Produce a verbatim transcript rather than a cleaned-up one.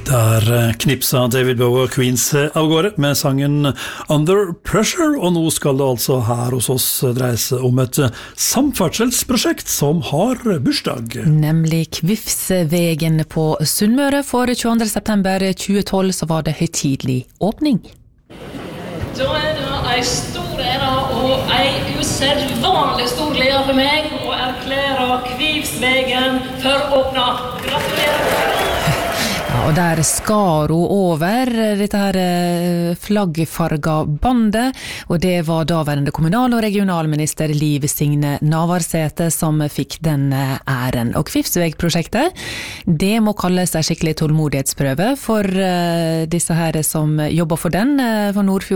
Der knipsa David Bowie og Queens av gårde med sangen Under Pressure, og nå skal det altså her hos oss dreie seg om et samferdselsprosjekt som har bursdag. Nemlig Kvifsvegen på Sunnmøre. For tjueandre september tjuetolv så var det høytidelig åpning. Da er det en stor ære og en usedvanlig stor glede for meg å erklære Kvifsvegen for åpna. Gratulerer! Ja, og der skar hun over dette her flaggfarga bandet, og det var daværende kommunal- og regionalminister Liv Signe Navarsete som fikk den æren. Og Kvifsveg-prosjektet, det må kalles en skikkelig tålmodighetsprøve for disse her som jobber for den, for Nordfjord